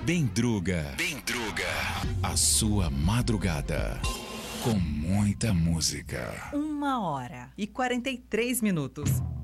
Bem Druga. A sua madrugada. Com muita música. 1h43.